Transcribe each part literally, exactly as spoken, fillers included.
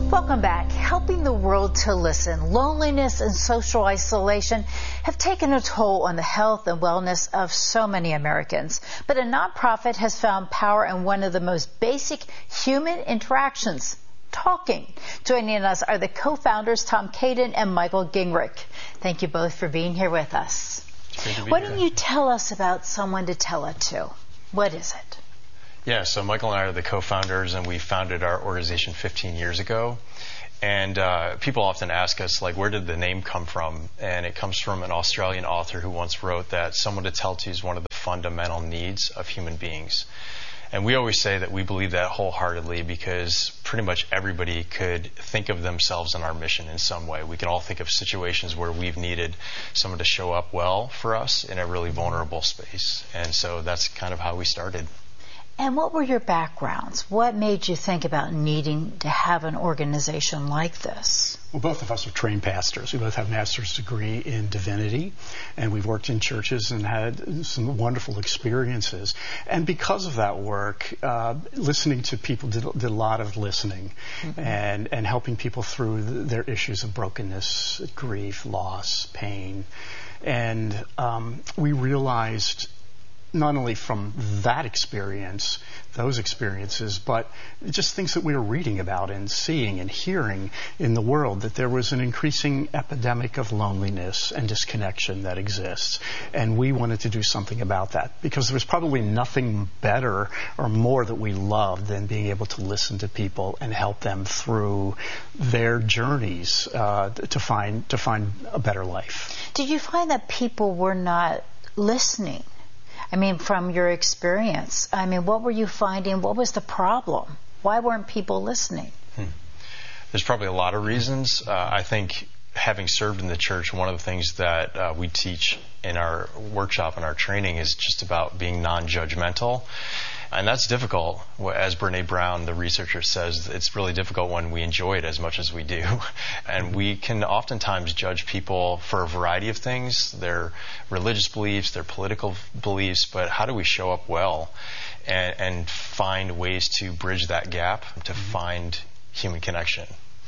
Welcome back. Helping the world to listen. Loneliness and social isolation have taken a toll on the health and wellness of so many Americans. But a nonprofit has found power in one of the most basic human interactions, talking. Joining us are the co-founders Tom Kadon and Michael Gingrich. Thank you both for being here with us. Why don't you tell us about Someone to Tell It To? What is it? Yeah, so Michael and I are the co-founders, and we founded our organization fifteen years ago. And uh, people often ask us, like, where did the name come from? And it comes from an Australian author who once wrote that someone to tell to is one of the fundamental needs of human beings. And we always say that we believe that wholeheartedly because pretty much everybody could think of themselves in our mission in some way. We can all think of situations where we've needed someone to show up well for us in a really vulnerable space. And so that's kind of how we started. And what were your backgrounds? What made you think about needing to have an organization like this? Well, both of us are trained pastors. We both have a master's degree in divinity, and we've worked in churches and had some wonderful experiences. And because of that work, uh, listening to people did, did a lot of listening mm-hmm. and, and helping people through the, their issues of brokenness, grief, loss, pain. And um, we realized not only from that experience, those experiences, but just things that we were reading about and seeing and hearing in the world, that there was an increasing epidemic of loneliness and disconnection that exists. And we wanted to do something about that because there was probably nothing better or more that we loved than being able to listen to people and help them through their journeys uh, to find to find a better life. Did you find that people were not listening? I mean, from your experience, I mean, what were you finding? What was the problem? Why weren't people listening? Hmm. There's probably a lot of reasons. Uh, I think having served in the church, one of the things that uh, we teach in our workshop and our training is just about being non-judgmental. And that's difficult. As Brene Brown, the researcher, says, it's really difficult when we enjoy it as much as we do. And we can oftentimes judge people for a variety of things, their religious beliefs, their political beliefs, but how do we show up well and, and find ways to bridge that gap, to find human connection?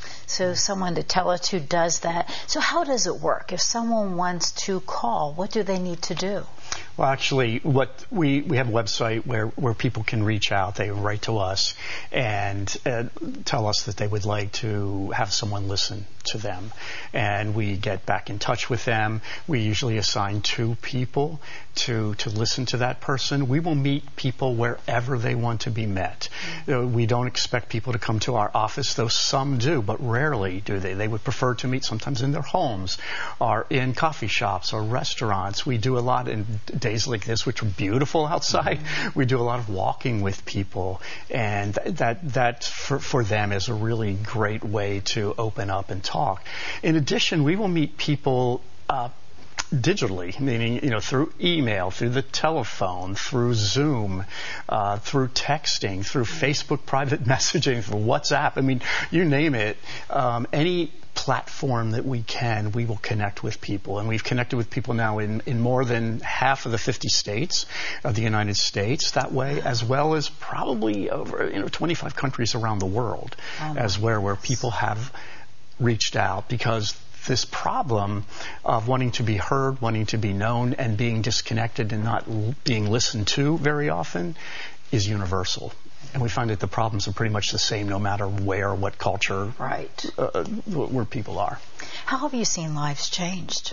So Someone to Tell It To does that. So how does it work? If someone wants to call, what do they need to do? Well, actually, what we, we have a website where, where people can reach out. They write to us and uh, tell us that they would like to have someone listen to them. And we get back in touch with them. We usually assign two people to, to listen to that person. We will meet people wherever they want to be met. Uh, we don't expect people to come to our office, though some do, but rarely do they. They would prefer to meet sometimes in their homes or in coffee shops or restaurants. We do a lot in days like this, which are beautiful outside. Mm-hmm. We do a lot of walking with people, and that that for, for them is a really great way to open up and talk. In addition, we will meet people uh, digitally, meaning, you know, through email, through the telephone, through Zoom, uh, through texting, through Facebook private messaging, through WhatsApp. I mean, you name it. Um, any platform that we can, we will connect with people. And we've connected with people now in, in more than half of the fifty states of the United States that way, as well as probably over, you know, twenty-five countries around the world oh as where, where people have reached out, because this problem of wanting to be heard, wanting to be known, and being disconnected and not l- being listened to very often is universal. And we find that the problems are pretty much the same no matter where, what culture, right, uh, where people are. How have you seen lives changed?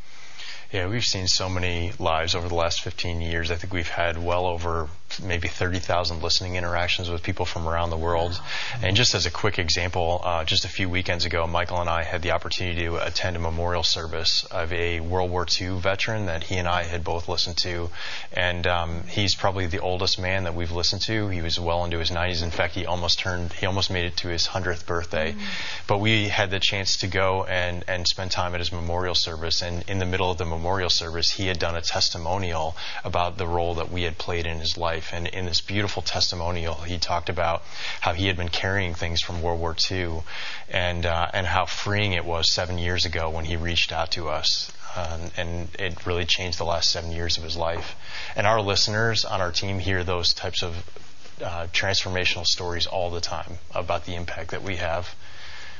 Yeah, we've seen so many lives over the last fifteen years. I think we've had well over maybe thirty thousand listening interactions with people from around the world. Wow. And just as a quick example, uh, just a few weekends ago, Michael and I had the opportunity to attend a memorial service of a World War Two veteran that he and I had both listened to. And um, he's probably the oldest man that we've listened to. He was well into his nineties. In fact, he almost turned, he almost made it to his hundredth birthday. Mm. But we had the chance to go and, and spend time at his memorial service. And in the middle of the memorial service, he had done a testimonial about the role that we had played in his life. And in this beautiful testimonial, he talked about how he had been carrying things from World War Two and uh, and how freeing it was seven years ago when he reached out to us. Um, and it really changed the last seven years of his life. And our listeners on our team hear those types of uh, transformational stories all the time about the impact that we have.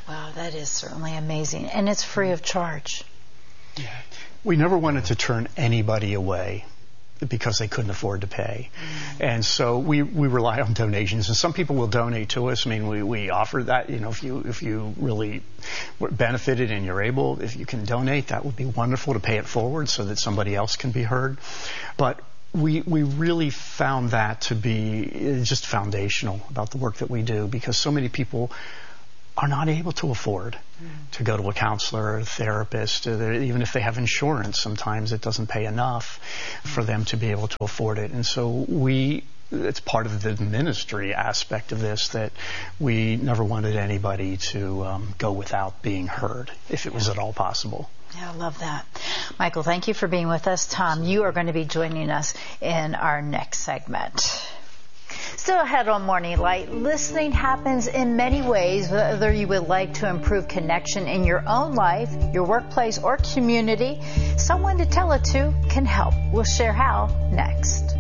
Wow, that is certainly amazing. And it's free of charge. Yeah. We never wanted to turn anybody away because they couldn't afford to pay. Mm. And so we, we rely on donations. And some people will donate to us. I mean, we, we offer that, you know, if you if you really benefited and you're able, if you can donate, that would be wonderful to pay it forward so that somebody else can be heard. But we we really found that to be just foundational about the work that we do, because so many people are not able to afford mm. to go to a counselor or a therapist. Even if they have insurance, sometimes it doesn't pay enough mm. for them to be able to afford it. And so we, it's part of the ministry aspect of this, that we never wanted anybody to um, go without being heard, if it was at all possible. Yeah, I love that. Michael, thank you for being with us. Tom, you are going to be joining us in our next segment. Still ahead on Morning Light, listening happens in many ways. Whether you would like to improve connection in your own life, your workplace, or community, someone to tell it to can help. We'll share how next.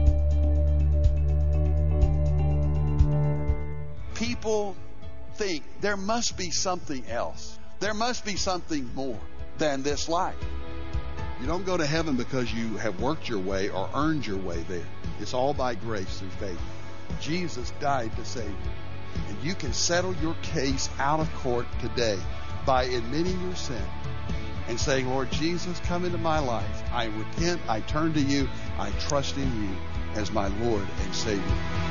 People think there must be something else. There must be something more than this life. You don't go to heaven because you have worked your way or earned your way there. It's all by grace through faith. Jesus died to save you. And you can settle your case out of court today by admitting your sin and saying, Lord Jesus, come into my life. I repent, I turn to you, I trust in you as my Lord and Savior.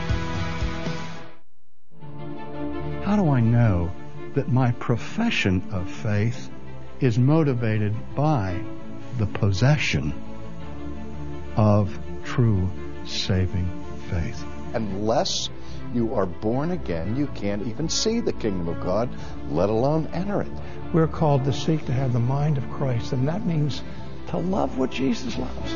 How do I know that my profession of faith is motivated by the possession of true saving faith? Unless you are born again, you can't even see the kingdom of God, let alone enter it. We're called to seek to have the mind of Christ, and that means to love what Jesus loves.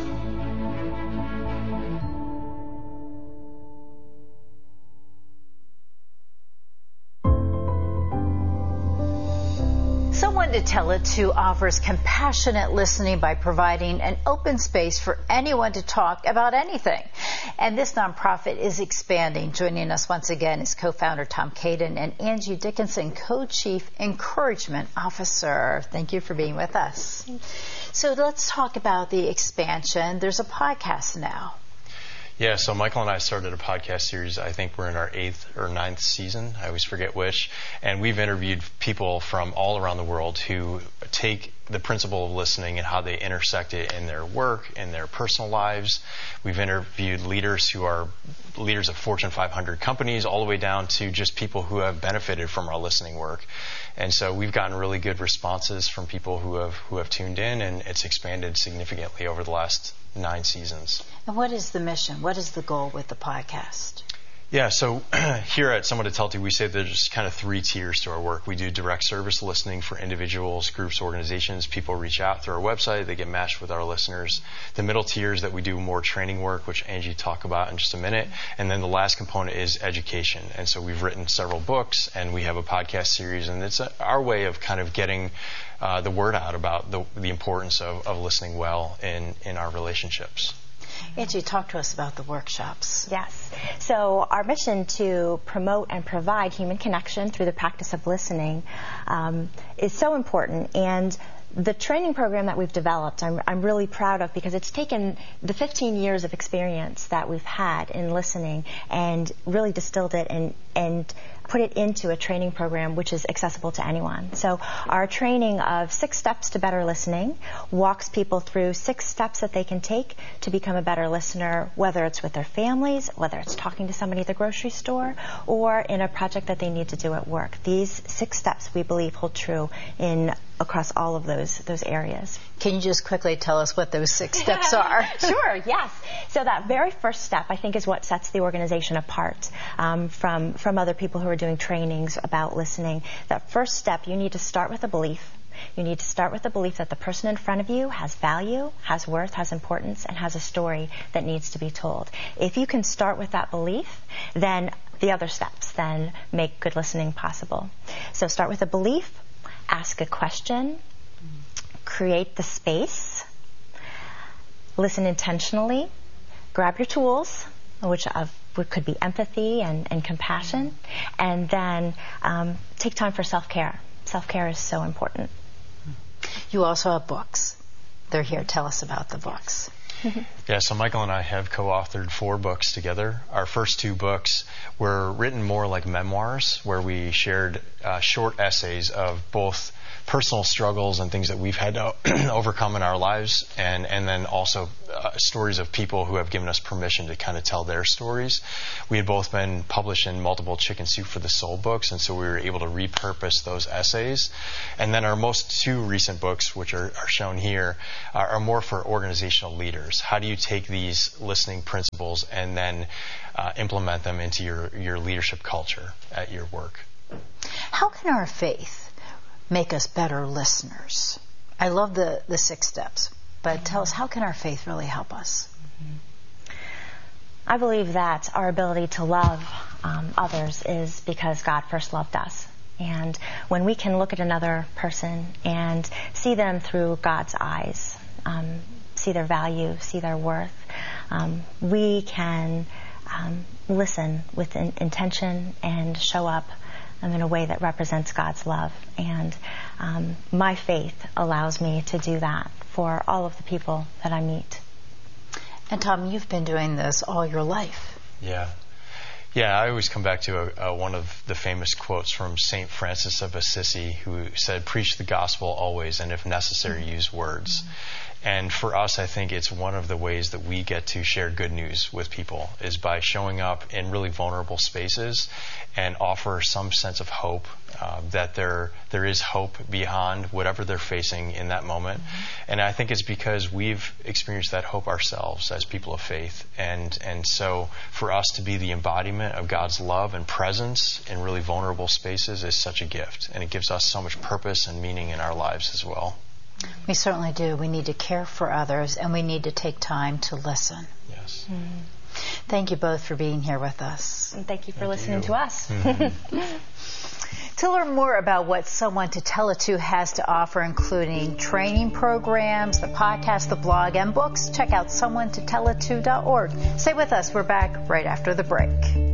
Someone to Tell It To offers compassionate listening by providing an open space for anyone to talk about anything. And this nonprofit is expanding. Joining us once again is co-founder Tom Caden and Angie Dickinson, co-chief encouragement officer. Thank you for being with us. So let's talk about the expansion. There's a podcast now. Yeah, so Michael and I started a podcast series. I think we're in our eighth or ninth season. I always forget which. And we've interviewed people from all around the world who take the principle of listening and how they intersect it in their work, in their personal lives. We've interviewed leaders who are leaders of Fortune five hundred companies, all the way down to just people who have benefited from our listening work. And so we've gotten really good responses from people who have who have tuned in, and it's expanded significantly over the last nine seasons. And what is the mission? What is the goal with the podcast? Yeah, so here at Someone to Tell It To, we say there's kind of three tiers to our work. We do direct service listening for individuals, groups, organizations. People reach out through our website. They get matched with our listeners. The middle tier is that we do more training work, which Angie talked about in just a minute. And then the last component is education. And so we've written several books, and we have a podcast series. And it's a, our way of kind of getting uh, the word out about the, the importance of, of listening well in, in our relationships. Angie, talk to us about the workshops. Yes. So our mission to promote and provide human connection through the practice of listening um, is so important. And the training program that we've developed, I'm, I'm really proud of, because it's taken the fifteen years of experience that we've had in listening and really distilled it and, and put it into a training program which is accessible to anyone. So our training of six steps to better listening walks people through six steps that they can take to become a better listener, whether it's with their families, whether it's talking to somebody at the grocery store, or in a project that they need to do at work. These six steps, we believe, hold true in across all of those those areas. Can you just quickly tell us what those six steps are? Sure, yes. So that very first step, I think, is what sets the organization apart um, from, from other people who are doing trainings about listening. That first step, you need to start with a belief. You need to start with the belief that the person in front of you has value, has worth, has importance, and has a story that needs to be told. If you can start with that belief, then the other steps then make good listening possible. So start with a belief, ask a question, create the space, listen intentionally, grab your tools, which of, which could be empathy and, and compassion, and then um, take time for self-care. self-care is so important. You also have books. They're here. Tell us about the books. Yeah, so Michael and I have co-authored four books together. Our first two books were written more like memoirs, where we shared uh, short essays of both personal struggles and things that we've had to overcome in our lives, and, and then also uh, stories of people who have given us permission to kind of tell their stories. We had both been published in multiple Chicken Soup for the Soul books, and so we were able to repurpose those essays. And then our most two recent books, which are, are shown here, are, are more for organizational leaders. How do you take these listening principles and then uh, implement them into your, your leadership culture at your work? How can our faith make us better listeners? I love the, the six steps, but tell us, how can our faith really help us? I believe that our ability to love um, others is because God first loved us. And when we can look at another person and see them through God's eyes, um, see their value, see their worth, um, we can um, listen with in- intention and show up Um, in a way that represents God's love. And um, my faith allows me to do that for all of the people that I meet. And Tom, you've been doing this all your life. Yeah. Yeah, I always come back to a, a, one of the famous quotes from Saint Francis of Assisi, who said, "Preach the gospel always, and if necessary, mm-hmm. use words." Mm-hmm. And for us, I think it's one of the ways that we get to share good news with people, is by showing up in really vulnerable spaces and offer some sense of hope, uh, that there there is hope beyond whatever they're facing in that moment. Mm-hmm. And I think it's because we've experienced that hope ourselves as people of faith. And, and so for us to be the embodiment of God's love and presence in really vulnerable spaces is such a gift. And it gives us so much purpose and meaning in our lives as well. We certainly do. We need to care for others, and we need to take time to listen. Yes. Mm. Thank you both for being here with us. And thank you for thank listening you. to us. Mm-hmm. To learn more about what Someone to Tell It To has to offer, including training programs, the podcast, the blog, and books, check out someone to tell it to dot org. Stay with us. We're back right after the break.